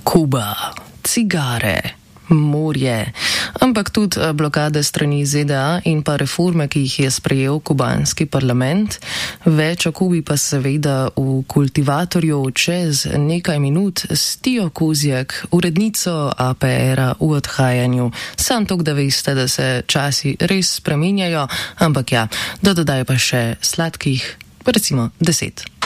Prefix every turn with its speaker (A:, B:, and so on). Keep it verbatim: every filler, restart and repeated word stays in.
A: Kuba, cigare, morje, ampak tudi blokade strani Z D A in pa reforme, ki jih je sprejel kubanski parlament. Več o Kubi pa seveda v Kultivatorju čez nekaj minut s Tijo Kozjak, urednico A P R-a v odhajanju. Sam tok, da veste, da se časi res spreminjajo, ampak ja, do dodaj pa še sladkih, recimo deset.